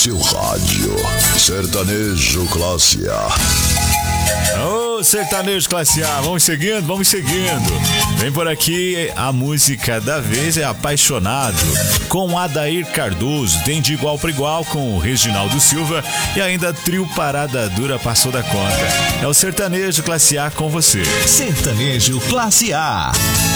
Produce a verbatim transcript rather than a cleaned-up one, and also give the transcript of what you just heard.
seu rádio. Sertanejo Classe A. Ô, sertanejo classe A, vamos seguindo, vamos seguindo. Vem por aqui, a música da vez é Apaixonado, com Adair Cardoso. Tem de igual para igual com o Reginaldo Silva e ainda trio Parada Dura passou da conta. É o sertanejo classe A com você. Sertanejo Classe A.